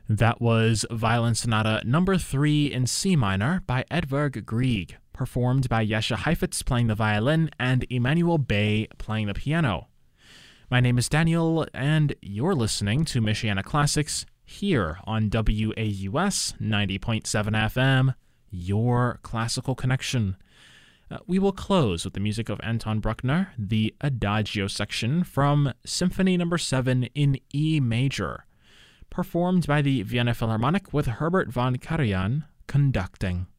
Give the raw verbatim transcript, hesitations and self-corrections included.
That was Violin Sonata number three in C minor by Edvard Grieg, performed by Jesche Heifetz playing the violin and Emmanuel Bay playing the piano. My name is Daniel, and you're listening to Michiana Classics here on W A U S ninety point seven F M, your classical connection. Uh, we will close with the music of Anton Bruckner, the Adagio section from Symphony number seven in E major, performed by the Vienna Philharmonic with Herbert von Karajan conducting.